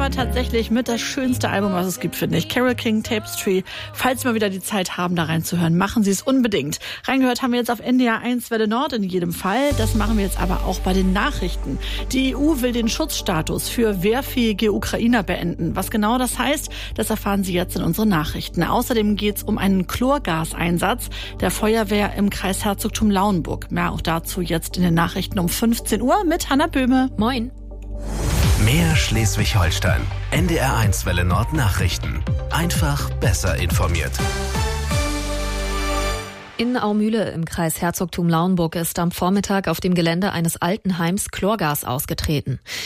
aber tatsächlich mit das schönste Album, was es gibt, finde ich. Carole King, Tapestry. Falls Sie mal wieder die Zeit haben, da reinzuhören, machen Sie es unbedingt. Reingehört haben wir jetzt auf NDR 1 Welle Nord in jedem Fall. Das machen wir jetzt aber auch bei den Nachrichten. Die EU will den Schutzstatus für wehrfähige Ukrainer beenden. Was genau das heißt, das erfahren Sie jetzt in unseren Nachrichten. Außerdem geht es um einen Chlorgaseinsatz der Feuerwehr im Kreis Herzogtum Lauenburg. Mehr auch dazu jetzt in den Nachrichten um 15 Uhr mit Hanna Böhme. Moin. Mehr Schleswig-Holstein. NDR 1 Welle Nord Nachrichten. Einfach besser informiert. In Aumühle im Kreis Herzogtum Lauenburg ist am Vormittag auf dem Gelände eines Altenheims Chlorgas ausgetreten.